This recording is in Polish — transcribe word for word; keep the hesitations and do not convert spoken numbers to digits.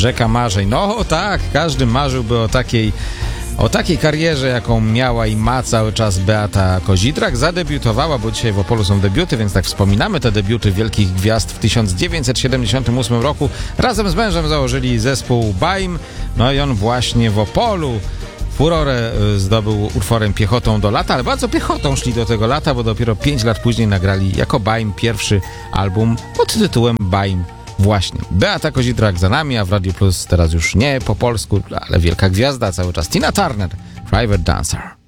Rzeka marzeń. No tak, każdy marzyłby o takiej O takiej karierze, jaką miała i ma cały czas Beata Kozidrak. Zadebiutowała, bo dzisiaj w Opolu są debiuty, więc tak wspominamy te debiuty wielkich gwiazd w tysiąc dziewięćset siedemdziesiątym ósmym roku. Razem z mężem założyli zespół Baim, no i on właśnie w Opolu furorę zdobył utworem Piechotą do lata, ale bardzo piechotą szli do tego lata, bo dopiero pięć lat później nagrali jako Baim pierwszy album pod tytułem Baim. Właśnie. Beata Kozidrak za nami, a w Radio Plus teraz już nie po polsku, ale wielka gwiazda cały czas. Tina Turner, Private Dancer.